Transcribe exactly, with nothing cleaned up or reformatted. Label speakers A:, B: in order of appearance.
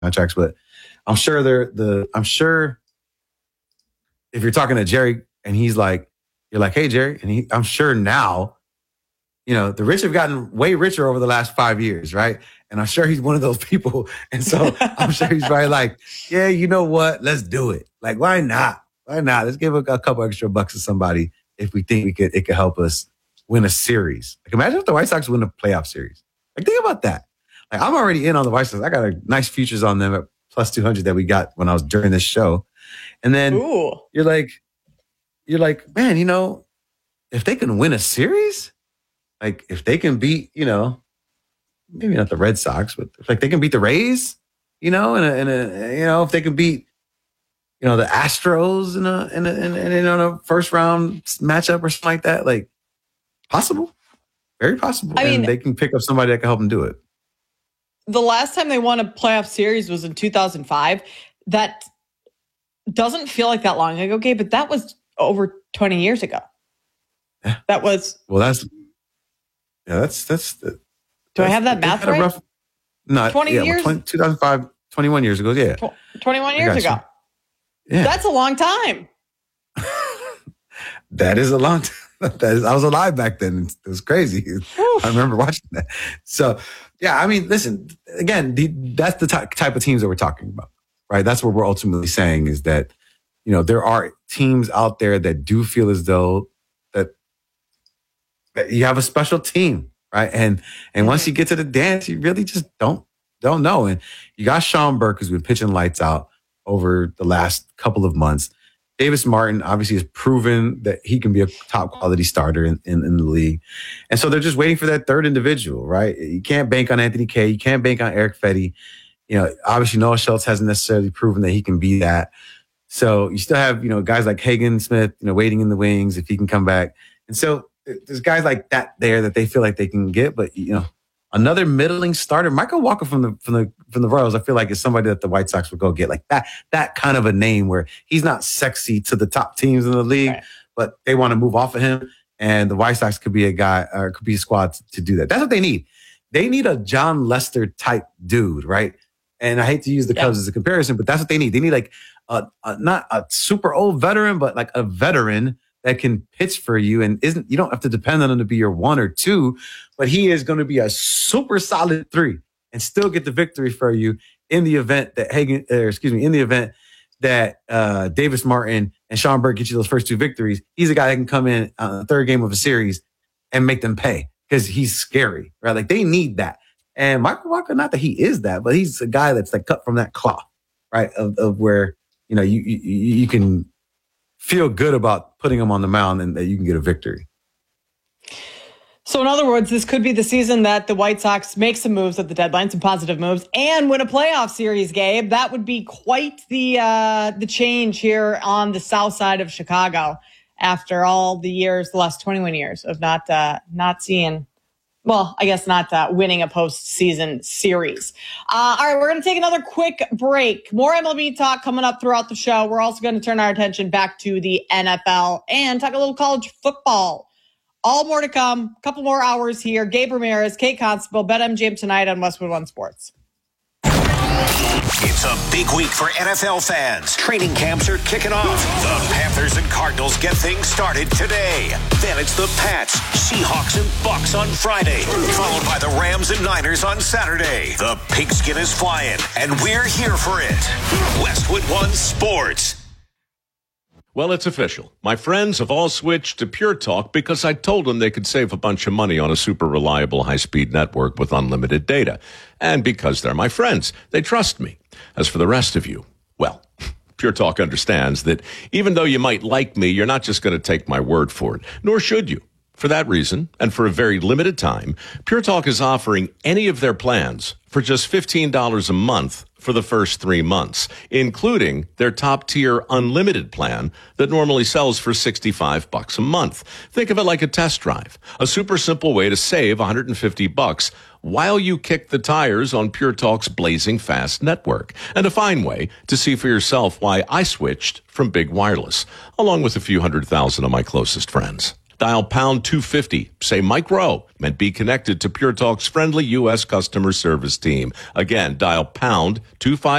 A: contracts, but I'm sure they're the, I'm sure if you're talking to Jerry and he's like, you're like, hey, Jerry, and he, I'm sure now, you know, the rich have gotten way richer over the last five years, right? And I'm sure he's one of those people. And so I'm sure he's probably like, yeah, you know what? Let's do it. Like, why not? Why not? Let's give a, a couple extra bucks to somebody if we think we could, it could help us win a series. Like, imagine if the White Sox win a playoff series. Like, think about that. Like, I'm already in on the White Sox. I got a nice futures on them at plus two hundred that we got when I was during this show. And then Ooh. you're like, you're like, man, you know, if they can win a series, like if they can beat, you know, maybe not the Red Sox, but if, like they can beat the Rays, you know, and a, and a, you know, if they can beat, you know, the Astros in a in a, in a, in a first round matchup or something like that, like possible, very possible. I and mean, they can pick up somebody that can help them do it.
B: The last time they won a playoff series was in two thousand five. That doesn't feel like that long ago, Gabe, but that was over twenty years ago.
A: Yeah.
B: That was
A: well. That's yeah. That's that's. The,
B: do
A: that's,
B: I have that math right?
A: Rough, no,
B: twenty
A: yeah,
B: years.
A: Well, twenty, two thousand five, twenty-one years ago. Yeah,
B: twenty-one years ago. You. Yeah, that's a long time.
A: That is a long time. That is, I was alive back then. It was crazy. Oof. I remember watching that. So yeah, I mean, listen. Again, the, that's the ty- type of teams that we're talking about, right? That's what we're ultimately saying is that you know there are teams out there that do feel as though that that you have a special team, right? And and once you get to the dance, you really just don't don't know. And you got Sean Burke, who's been pitching lights out over the last couple of months. Davis Martin obviously has proven that he can be a top quality starter in, in, in the league. And so they're just waiting for that third individual, right? You can't bank on Anthony Kay. You can't bank on Eric Fetty. You know, obviously Noah Schultz hasn't necessarily proven that he can be that. So you still have, you know, guys like Hagen Smith, you know, waiting in the wings if he can come back. And so there's guys like that there that they feel like they can get, but you know, another middling starter, Michael Walker from the from the from the Royals, I feel like is somebody that the White Sox would go get, like that that kind of a name where he's not sexy to the top teams in the league, right. but they want to move off of him, and the White Sox could be a guy or could be a squad to, to do that. That's what they need. They need a John Lester type dude, right? And I hate to use the Cubs yeah. as a comparison, but that's what they need. They need like a, a not a super old veteran, but like a veteran that can pitch for you and isn't, you don't have to depend on him to be your one or two, but he is going to be a super solid three and still get the victory for you in the event that Hagen, or excuse me, in the event that uh, Davis Martin and Sean Burke get you those first two victories. He's a guy that can come in on the third game of a series and make them pay because he's scary, right? Like they need that. And Michael Walker, not that he is that, but he's a guy that's like cut from that cloth, right? Of, of where, you know, you, you, you can feel good about putting him on the mound and that you can get a victory.
B: So in other words, this could be the season that the White Sox make some moves at the deadline, some positive moves, and win a playoff series, Gabe. That would be quite the uh, the change here on the south side of Chicago after all the years, the last twenty-one years of not uh, not seeing, well, I guess not uh, winning a postseason series. Uh, all right, we're going to take another quick break. More M L B talk coming up throughout the show. We're also going to turn our attention back to the N F L and talk a little college football. All more to come. A couple more hours here. Gabe Ramirez, Kate Constable, BetMGM tonight on Westwood One Sports.
C: It's a big week for N F L fans. Training camps are kicking off. The Panthers and Cardinals get things started today. Then it's the Pats, Seahawks, and Bucks on Friday, followed by the Rams and Niners on Saturday. The pigskin is flying, and we're here for it. Westwood One Sports.
D: Well, it's official. My friends have all switched to Pure Talk because I told them they could save a bunch of money on a super reliable high-speed network with unlimited data. And because they're my friends, they trust me. As for the rest of you, well, Pure Talk understands that even though you might like me, you're not just going to take my word for it, nor should you. For that reason, and for a very limited time, Pure Talk is offering any of their plans for just fifteen dollars a month for the first three months, including their top-tier unlimited plan that normally sells for sixty-five bucks a month. Think of it like a test drive, a super simple way to save one hundred fifty bucks while you kick the tires on Pure Talk's blazing fast network, and a fine way to see for yourself why I switched from Big Wireless, along with a few hundred thousand of my closest friends. Dial pound two fifty. Say Mike Rowe and be connected to Pure Talk's friendly U S customer service team. Again, dial pound two fifty.